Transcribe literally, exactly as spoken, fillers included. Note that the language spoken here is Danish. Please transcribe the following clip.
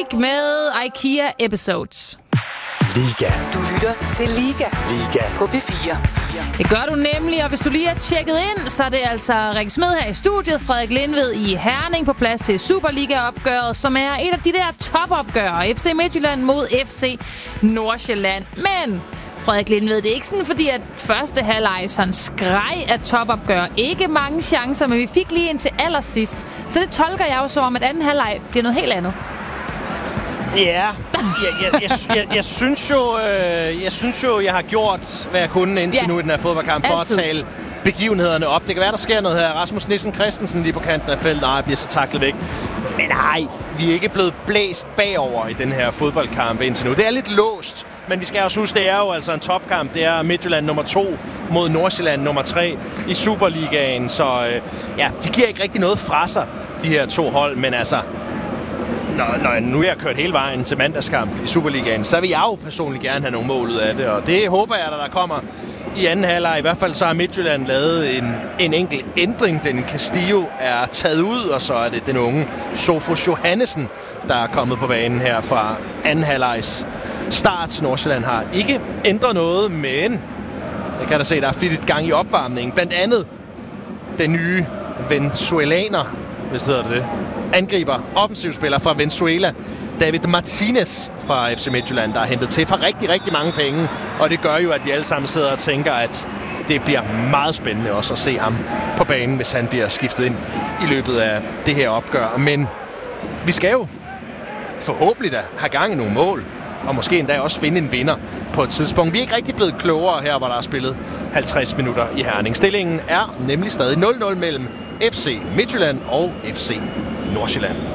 Drake med IKEA Episodes. Liga. Du lytter til Liga. Liga. På P fire. Det gør du nemlig, og hvis du lige er tjekket ind, så er det altså Rikke Smed her i studiet, Frederik Lindved i Herning på plads til Superliga-opgøret, som er et af de der topopgør. F C Midtjylland mod F C Nordsjælland. Men Frederik Lindved, det er ikke sådan, fordi at første halvleg sådan skreg af topopgør. Ikke mange chancer, men vi fik lige ind til allersidst. Så det tolker jeg jo så om, at anden halvleg bliver noget helt andet. Ja, jeg, jeg, jeg, jeg, jeg, synes jo, øh, jeg synes jo, jeg har gjort, hvad jeg kunne indtil ja. nu i den her fodboldkamp, for Altid. at tale begivenhederne op. Det kan være, der sker noget her. Rasmus Nissen Christensen lige på kanten af feltet. Nej, bliver så taklet væk. Men nej, vi er ikke blevet blæst bagover i den her fodboldkamp indtil nu. Det er lidt låst, men vi skal også huske, det er jo altså en topkamp. Det er Midtjylland nummer to mod Nordsjælland nummer tre i Superligaen. Så øh, ja, de giver ikke rigtig noget fra sig, de her to hold. Men altså, når, når nu er jeg kørt hele vejen til mandagskamp i Superligaen, så vil jeg jo personligt gerne have nogle mål ud af det. Og det håber jeg, at der kommer i anden halvleg. I hvert fald så har Midtjylland lavet en, en enkelt ændring. Den Castillo er taget ud, og så er det den unge Sofus Johannesen, der er kommet på banen her fra anden halvlegs start. Nordsjælland har ikke ændret noget, men jeg kan da se, der er flittigt gang i opvarmningen. Blandt andet den nye venezuelaner, hvis det hedder det, angriber, offensivspiller fra Venezuela, David Martinez fra F C Midtjylland, der er hentet til for rigtig, rigtig mange penge. Og det gør jo, at vi alle sammen sidder og tænker, at det bliver meget spændende også at se ham på banen, hvis han bliver skiftet ind i løbet af det her opgør. Men vi skal jo forhåbentlig da have gang i nogle mål, og måske endda også finde en vinder på et tidspunkt. Vi er ikke rigtig blevet klogere her, hvor der er spillet halvtreds minutter i Herning. Stillingen er nemlig stadig nul nul mellem F C Midtjylland og F C Nordsjælland.